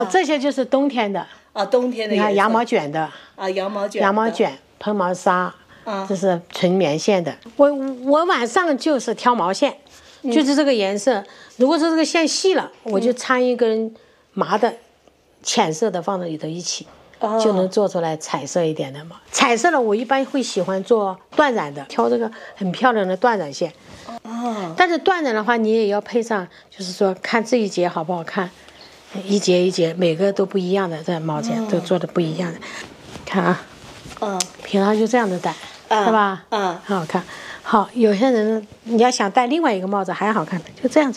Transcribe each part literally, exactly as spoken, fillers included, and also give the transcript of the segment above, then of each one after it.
这些就是冬天的啊，冬天的。 你看羊毛卷的啊，羊毛卷。 羊毛卷、蓬毛纱， 啊， 这是纯棉线的。我我晚上就是挑毛线，嗯、就是这个颜色。如果说这个线细了，我就掺一根麻的浅色的放在里头一起。哦、就能做出来彩色一点的嘛。彩色的我一般会喜欢做缎染的，挑这个很漂亮的缎染线。哦。但是缎染的话，你也要配上，就是说看这一节好不好看，一节一节每个都不一样的，这毛线、哦、都做的不一样的。看啊，嗯，平常就这样的戴，嗯、是吧？嗯，很好看。好，有些人你要想戴另外一个帽子还好看的，就这样子。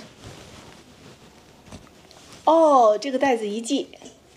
哦，这个带子一系。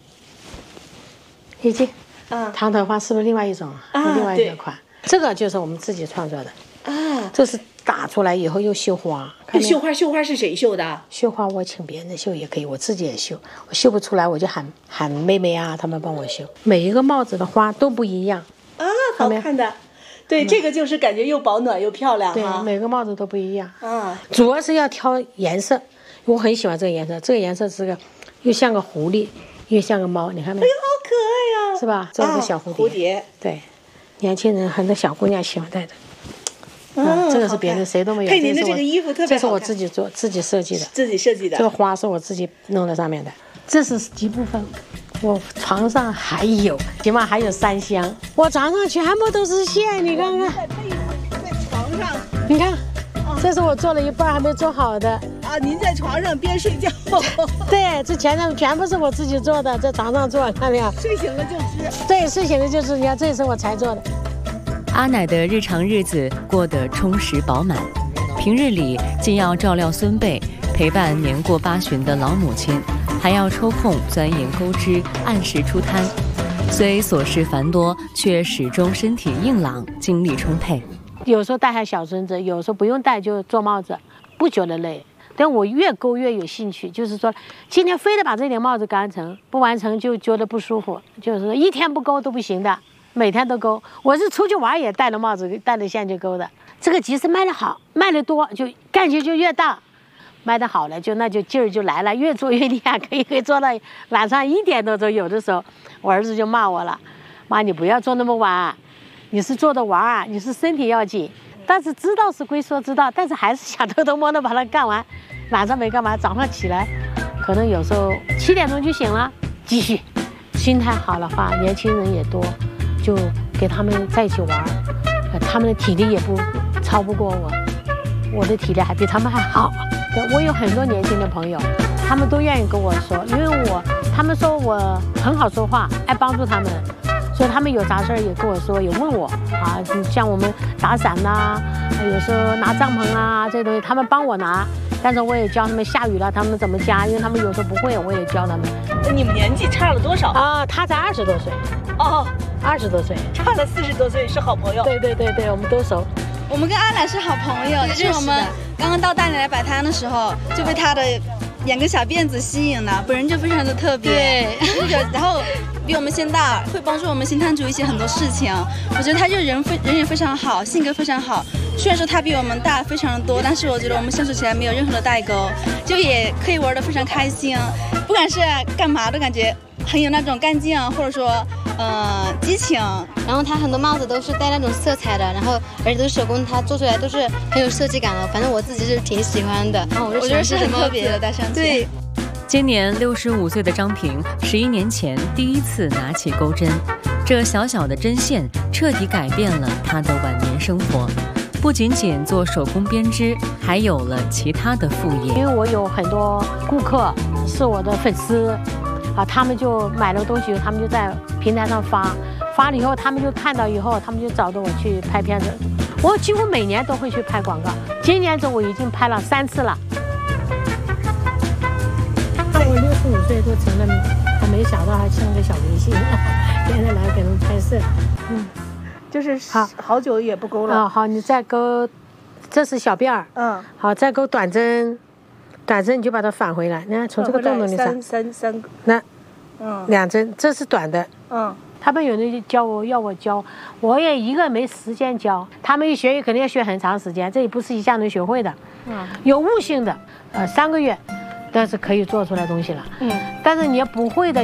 一系，啊，长头发是不是另外一种？啊，另外一个款。这个就是我们自己创作的。啊，这是打出来以后又绣花。 这绣花，绣花是谁绣的？ 绣花我请别人绣也可以，我自己也绣。我绣不出来，我就喊喊妹妹啊，他们帮我绣。每一个帽子的花都不一样。 啊，好看的。对，这个就是感觉又保暖又漂亮哈。对，每个帽子都不一样。啊，主要是要挑颜色，我很喜欢这个颜色。这个颜色是个，又像个狐狸，又像个猫，你看没？ 哎呦，好可爱呀！ 是吧？这是小蝴蝶。 蝴蝶。 对，年轻人很多小姑娘喜欢戴的。嗯，这个是别人谁都没有。 配您的这个衣服特别好看。 这是我自己做、自己设计的。 自己设计的。 这个花是我自己弄在上面的。这是一部分。我床上还有，起码还有三箱。我床上全部都是线，你看看。 在在床上。 你看，这是我做了一半还没做好的。 啊，您在床上边睡觉。 对，这全上全部是我自己做的，在床上做，看到没有？ 睡醒了就吃。 对，睡醒了就吃。你看，这也是我才做的。 阿奶的日常日子过得充实饱满，平日里既要照料孙辈，陪伴年过八旬的老母亲，还要抽空钻研钩织，按时出摊。虽琐事繁多，却始终身体硬朗，精力充沛。 有时候带下小孙子，有时候不用带就做帽子，不觉得累。但我越钩越有兴趣，就是说今天非得把这顶帽子完成，不完成就觉得不舒服，就是说一天不钩都不行的，每天都钩。我是出去玩也戴了帽子，戴了线就钩的。这个集市卖得好，卖得多就干劲就越大，卖得好了就那就劲儿就来了，越做越厉害，可以可以做到晚上一点多钟。有的时候我儿子就骂我了，妈你不要做那么晚，你是做着玩啊，你是身体要紧。但是知道是归说知道，但是还是想偷偷摸摸把它干完。晚上没干嘛，早上起来，可能有时候七点钟就醒了，继续。心态好的话，年轻人也多，就给他们在一起玩，呃，他们的体力也不超不过我，我的体力还比他们还好。我有很多年轻的朋友，他们都愿意跟我说，因为我他们说我很好说话，爱帮助他们。所以他们有啥事儿也跟我说，也问我啊，像我们打伞呐、啊，有时候拿帐篷啊这东西，他们帮我拿，但是我也教他们下雨了他们怎么加，因为他们有时候不会，我也教他们。 你们年纪差了多少啊？他才二十多岁。 哦， 二十多岁， 差了四十多岁，是好朋友。 对对对对，我们都熟。 我们跟阿奶是好朋友，就是我们刚刚到大理来摆摊的时候，就被他的两个小辫子吸引了，本人就非常的特别。对，然后。比我们先大，会帮助我们新摊主一些很多事情。我觉得他就人非人也非常好，性格非常好。虽然说他比我们大非常的多，但是我觉得我们相处起来没有任何的代沟，就也可以玩得非常开心。不管是干嘛都感觉很有那种干劲，或者说呃激情。 然后他很多帽子都是带那种色彩的，然后而且都是手工，他做出来都是很有设计感的。反正我自己是挺喜欢的。然后我就我觉得是很特别的戴上去。对。 今年六十五岁的张平，十一年前第一次拿起钩针，这小小的针线彻底改变了他的晚年生活。不仅仅做手工编织，还有了其他的副业。 因为我有很多顾客是我的粉丝，啊，他们就买了东西，他们就在平台上发，发了以后，他们就看到以后，他们就找着我去拍片子。我几乎每年都会去拍广告，今年这我已经拍了三次了。我六十五岁都成了，还没想到还签个小明星，别人来给他们拍摄。 嗯，就是好好久也不钩了。 啊，好，你再钩，这是小辫儿。嗯，好，再钩短针，短针你就把它返回来，你看从这个洞洞里三三三个， 那，嗯，两针，这是短的。嗯，他们有人就教我要我教，我也一个没时间教，他们一学肯定要学很长时间，这也不是一下能学会的。嗯，有悟性的，呃，三个月。但是可以做出来东西了，嗯，但是你要不会的。